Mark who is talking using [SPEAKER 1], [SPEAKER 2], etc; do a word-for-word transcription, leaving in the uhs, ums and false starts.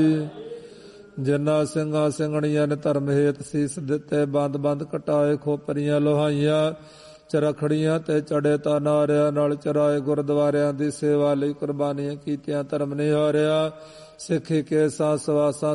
[SPEAKER 1] ਜਿਨ੍ਹਾਂ ਸਿੰਘਾਂ ਸਿੰਘਣੀਆਂ ਨੇ ਧਰਮ ਹੇਤ ਸੀਸ ਦਿੱਤੇ, ਬੰਦ ਬੰਦ ਕਟਾਏ, ਖੋਪਰੀਆਂ ਲੋਹਾਈਆਂ, ਚਰਖੜੀਆਂ ਤੇ ਚੜੇ ਤਾਂ ਨਾਰਿਆਂ ਨਾਲ ਚਰਾਏ, ਗੁਰਦੁਆਰਿਆਂ ਦੀ ਸੇਵਾ ਲਈ ਕੁਰਬਾਨੀਆਂ ਕੀਤੀਆਂ, ਧਰਮ ਨਹੀਂ ਹਾਰਿਆ। ਸਿੱਖੀ ਕੇ ਸਾਂ ਸਵਾਸਾਂ